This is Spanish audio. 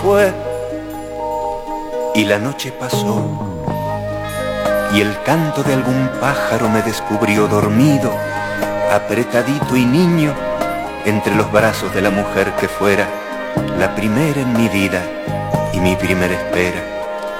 fue y la noche pasó y el canto de algún pájaro me descubrió dormido, apretadito y niño, entre los brazos de la mujer que fuera la primera en mi vida y mi primera espera.